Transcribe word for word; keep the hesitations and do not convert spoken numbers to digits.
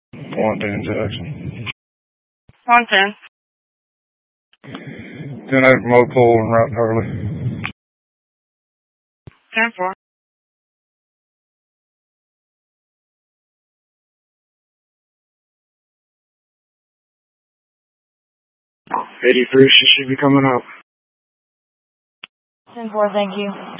one ten Jackson. one ten. ten eight Mopole and Route Hurley. ten four. eighty-three, she should be coming up. ten four, thank you.